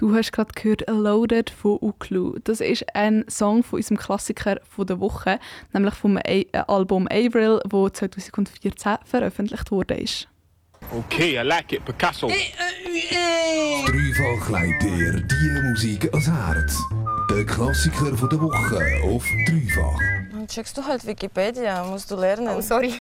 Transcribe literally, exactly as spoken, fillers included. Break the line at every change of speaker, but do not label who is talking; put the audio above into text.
Du hast gerade gehört «Loaded» von Uklu. Das ist ein Song von unserem Klassiker von der Woche, nämlich vom A- Album «Avril», das zwanzig vierzehn veröffentlicht wurde.
Okay, I like it, Picasso.
Dreifach legt dir die Musik ans Herz. Der Klassiker von der Woche auf Dreifach.
Dann checkst du halt Wikipedia, musst du lernen.
Oh, sorry.